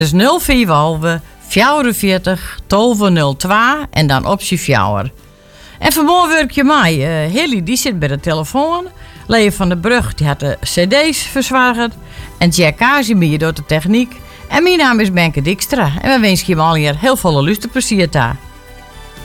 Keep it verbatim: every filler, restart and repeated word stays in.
Dus nul vierenthalve vierenveertig twaalf nul twee en dan optie vier. En vanmorgen werk je mij. Uh, Hilly die zit bij de telefoon. Leo van der Brug die had de cd's verzwagerd. En Jack Casimir doet de techniek. En mijn naam is Benke Dijkstra. En we wensen je al hier heel veel luisterplezier daar.